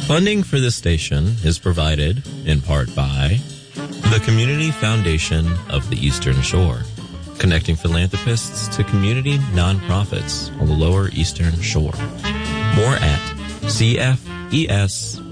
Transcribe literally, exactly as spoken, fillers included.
Funding for this station is provided, in part, by the Community Foundation of the Eastern Shore, connecting philanthropists to community nonprofits on the Lower Eastern Shore. More at c f e s